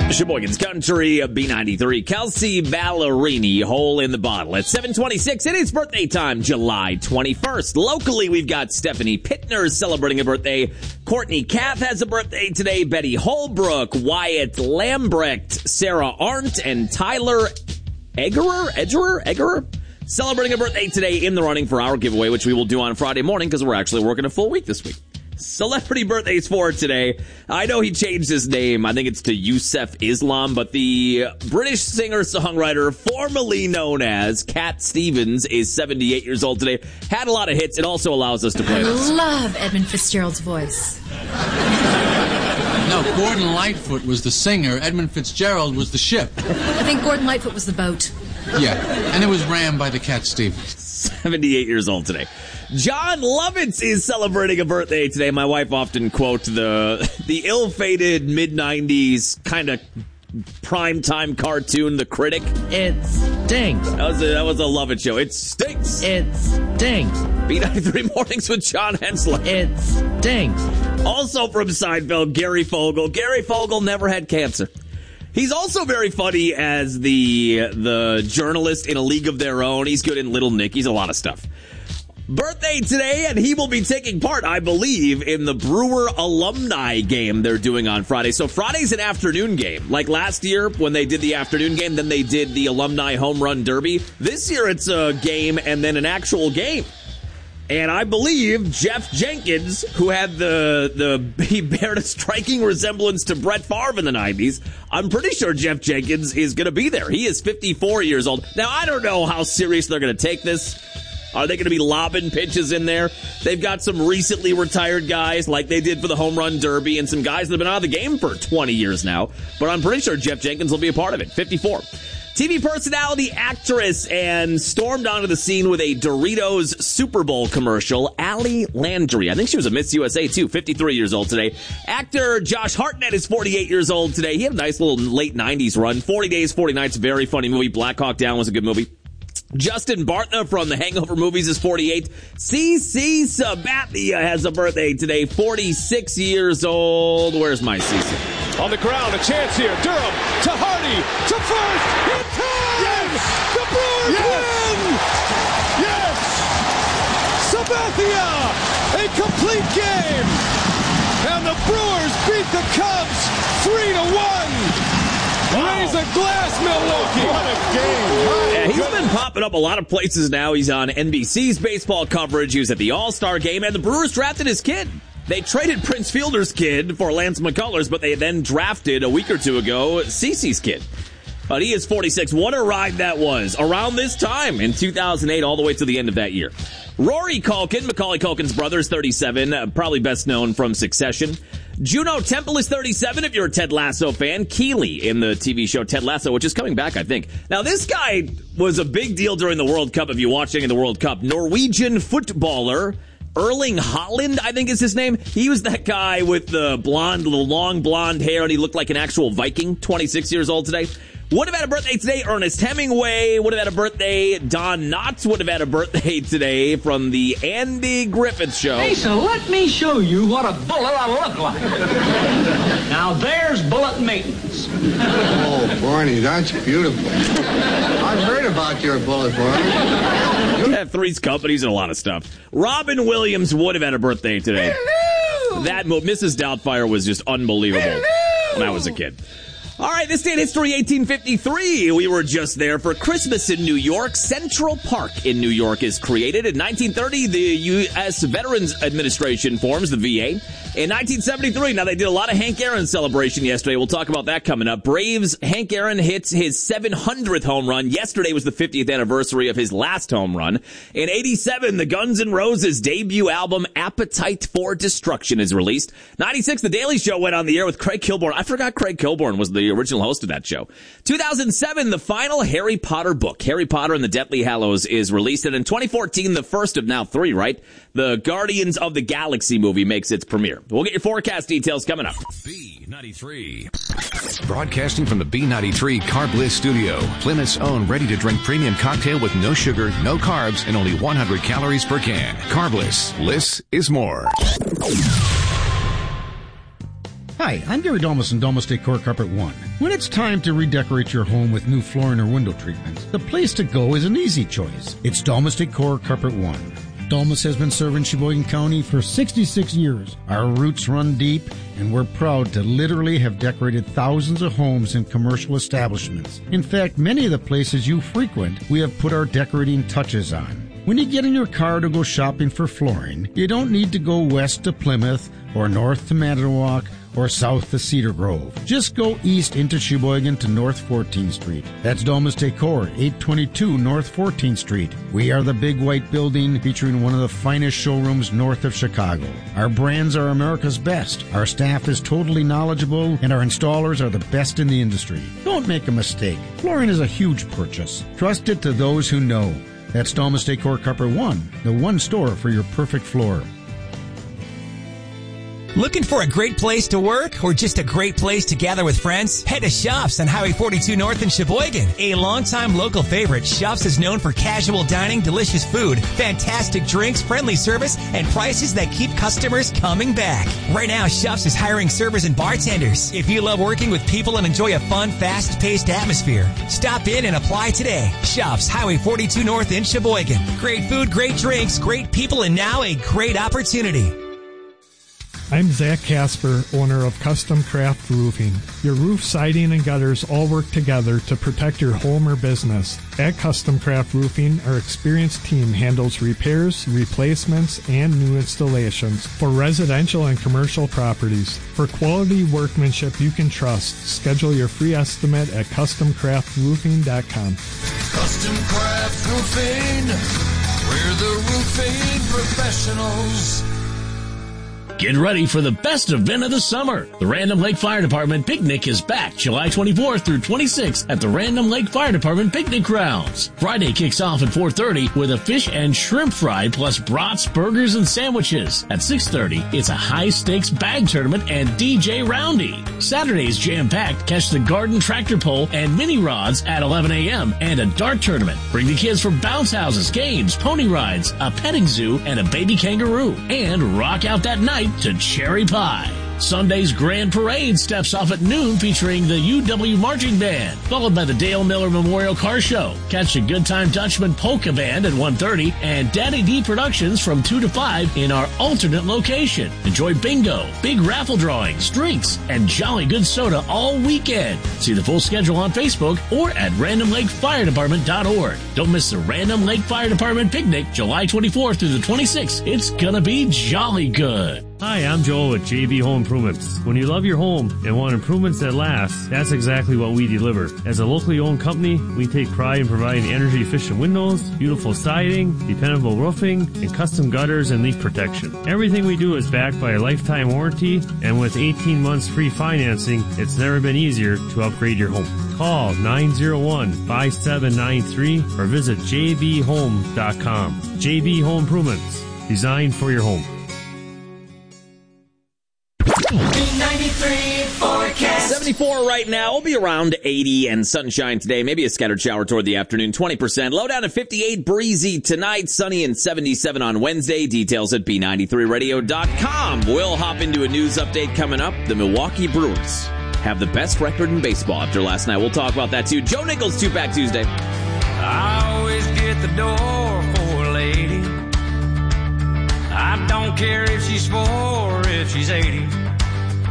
Sheboygan's Country, B93. Kelsey Ballerini, Hole in the Bottle. At 7:26, it is birthday time, July 21st. Locally, we've got Stephanie Pittner celebrating a birthday. Courtney Kath has a birthday today. Betty Holbrook, Wyatt Lambrecht, Sarah Arndt, and Tyler Eggerer celebrating a birthday today in the running for our giveaway, which we will do on Friday morning because we're actually working a full week this week. Celebrity birthdays for today. I know he changed his name. I think it's to Yusuf Islam, but the British singer-songwriter formerly known as Cat Stevens is 78 years old today. Had a lot of hits. It also allows us to play this. I love Edmund Fitzgerald's voice. No, Gordon Lightfoot was the singer. Edmund Fitzgerald was the ship. I think Gordon Lightfoot was the boat. Yeah, and it was rammed by the Cat Stevens. 78 years old today. John Lovitz is celebrating a birthday today. My wife often quotes the ill-fated mid-90s kind of primetime cartoon, The Critic. It stinks. That was a Lovitz show. It stinks. It stinks. B93 Mornings with John Hensler. It stinks. Also from Seinfeld, Gary Fogel. Gary Fogel never had cancer. He's also very funny as the journalist in A League of Their Own. He's good in Little Nick. He's a lot of stuff. Birthday today, and he will be taking part, I believe, in the Brewer alumni game they're doing on Friday. So Friday's an afternoon game. Like last year when they did the afternoon game, then they did the alumni home run derby. This year it's a game and then an actual game. And I believe Jeff Jenkins, who had he bared a striking resemblance to Brett Favre in the 90s. I'm pretty sure Jeff Jenkins is going to be there. He is 54 years old. Now, I don't know how serious they're going to take this. Are they going to be lobbing pitches in there? They've got some recently retired guys like they did for the home run derby and some guys that have been out of the game for 20 years now. But I'm pretty sure Jeff Jenkins will be a part of it. 54. TV personality, actress, and stormed onto the scene with a Doritos Super Bowl commercial, Allie Landry. I think she was a Miss USA, too, 53 years old today. Actor Josh Hartnett is 48 years old today. He had a nice little late 90s run. 40 Days, 40 Nights, very funny movie. Black Hawk Down was a good movie. Justin Bartna from the Hangover movies is 48. CeCe Sabathia has a birthday today, 46 years old. Where's my CeCe? On the ground, a chance here. Durham to Hardy to first. In time! Yes! The Brewers win! Yes! Sabathia, a complete game! And the Brewers beat the Cubs 3-1! Raise a glass, Milwaukee! What a game! Yeah, he's been popping up a lot of places now. He's on NBC's baseball coverage. He was at the All-Star game, and the Brewers drafted his kid. They traded Prince Fielder's kid for Lance McCullers, but they then drafted a week or two ago CeCe's kid. But he is 46. What a ride that was. Around this time in 2008 all the way to the end of that year. Rory Culkin, Macaulay Culkin's brother, is 37, probably best known from Succession. Juno Temple is 37 if you're a Ted Lasso fan. Keeley in the TV show Ted Lasso, which is coming back, I think. Now, this guy was a big deal during the World Cup, if you watch any of the World Cup. Norwegian footballer Erling Haaland, I think is his name. He was that guy with the long blonde hair, and he looked like an actual Viking, 26 years old today. Would have had a birthday today, Ernest Hemingway. Would have had a birthday, Don Knotts would have had a birthday today from the Andy Griffith Show. Hey, so let me show you what a bullet ought to look like. Now, there's bullet maintenance. Oh, Barney, that's beautiful. I've heard about your bullet, Barney. Yeah, Three's Companies and a lot of stuff. Robin Williams would have had a birthday today. Hello! That Mrs. Doubtfire was just unbelievable when I was a kid. All right, this day in history, 1853. We were just there for Christmas in New York. Central Park in New York is created. In 1930, the U.S. Veterans Administration forms, the VA. In 1973, now they did a lot of Hank Aaron celebration yesterday. We'll talk about that coming up. Braves, Hank Aaron hits his 700th home run. Yesterday was the 50th anniversary of his last home run. In 87, the Guns N' Roses debut album, Appetite for Destruction, is released. 96, The Daily Show went on the air with Craig Kilborn. I forgot Craig Kilborn was the original host of that show. 2007, the final Harry Potter book, Harry Potter and the Deathly Hallows, is released. And in 2014, the first of now 3, right? The Guardians of the Galaxy movie makes its premiere. We'll get your forecast details coming up. B93. Broadcasting from the B93 Carb Bliss Studio. Plymouth's own ready-to-drink premium cocktail with no sugar, no carbs, and only 100 calories per can. Carb Bliss. Bliss is more. Hi, Hi, I'm Gary Domus from Domus Decor Carpet One. When it's time to redecorate your home with new flooring or window treatments, the place to go is an easy choice. It's Domus Decor Carpet One. Domus has been serving Sheboygan County for 66 years. Our roots run deep, and we're proud to literally have decorated thousands of homes and commercial establishments. In fact, many of the places you frequent, we have put our decorating touches on. When you get in your car to go shopping for flooring, you don't need to go west to Plymouth or north to Manitowoc or south to Cedar Grove. Just go east into Sheboygan to North 14th Street. That's Domus Decor, 822 North 14th Street. We are the big white building featuring one of the finest showrooms north of Chicago. Our brands are America's best. Our staff is totally knowledgeable, and our installers are the best in the industry. Don't make a mistake. Flooring is a huge purchase. Trust it to those who know. That's Domus Decor Carpet One, the one store for your perfect floor. Looking for a great place to work or just a great place to gather with friends? Head to Shops on Highway 42 North in Sheboygan. A longtime local favorite, Shops is known for casual dining, delicious food, fantastic drinks, friendly service, and prices that keep customers coming back. Right now, Shops is hiring servers and bartenders. If you love working with people and enjoy a fun, fast-paced atmosphere, stop in and apply today. Shops, Highway 42 North in Sheboygan. Great food, great drinks, great people, and now a great opportunity. I'm Zach Casper, owner of Custom Craft Roofing. Your roof, siding, and gutters all work together to protect your home or business. At Custom Craft Roofing, our experienced team handles repairs, replacements, and new installations for residential and commercial properties. For quality workmanship you can trust, schedule your free estimate at CustomCraftRoofing.com. Custom Craft Roofing, we're the roofing professionals. Get ready for the best event of the summer. The Random Lake Fire Department Picnic is back July 24th through 26th at the Random Lake Fire Department Picnic Grounds. Friday kicks off at 4:30 with a fish and shrimp fry plus brats, burgers, and sandwiches. At 6:30, it's a high-stakes bag tournament and DJ Roundy. Saturday's jam-packed. Catch the garden tractor pull and mini rods at 11 a.m. and a dart tournament. Bring the kids for bounce houses, games, pony rides, a petting zoo, and a baby kangaroo. And rock out that night to Cherry Pie. Sunday's Grand Parade steps off at noon featuring the UW Marching Band, followed by the Dale Miller Memorial Car Show. Catch the Good Time Dutchman Polka Band at 1:30 and Daddy D Productions from 2 to 5 in our alternate location. Enjoy bingo, big raffle drawings, drinks, and jolly good soda all weekend. See the full schedule on Facebook or at randomlakefiredepartment.org. Don't miss the Random Lake Fire Department Picnic July 24th through the 26th. It's gonna be jolly good. Hi, I'm Joel with JB Home Improvements. When you love your home and want improvements that last, that's exactly what we deliver. As a locally owned company, we take pride in providing energy-efficient windows, beautiful siding, dependable roofing, and custom gutters and leak protection. Everything we do is backed by a lifetime warranty, and with 18 months free financing, it's never been easier to upgrade your home. Call 901-5793 or visit jbhome.com. JB Home Improvements, designed for your home. B93 forecast. 74 right now. We'll be around 80 and sunshine today. Maybe a scattered shower toward the afternoon. 20%. Low down at 58. Breezy tonight. Sunny and 77 on Wednesday. Details at B93radio.com. We'll hop into a news update coming up. The Milwaukee Brewers have the best record in baseball after last night. We'll talk about that too. Joe Nichols, Two-Pack Tuesday. I always get the door for a lady. I don't care if she's 4 or if she's 80.